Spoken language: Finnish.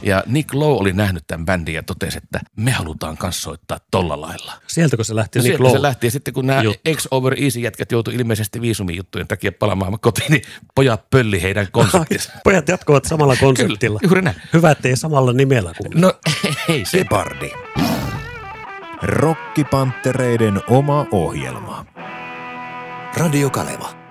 Ja Nick Lowe oli nähnyt tämän bändin ja totesi, että me halutaan kans soittaa tolla lailla. Sieltäkö se lähti Nick Lowe? Lowe? Se lähti ja sitten kun nämä X Over Easy jätkät joutui ilmeisesti viisumijuttujen takia palaamaan kotiin, niin pojat pölli heidän konseptinsa. Pojat jatkuvat samalla konseptilla. Kyllä, juuri näin. Hyvä, ettei samalla nimellä kuin. No ei se. Gepardi. Rokkipanttereiden oma ohjelma. Radio Kaleva.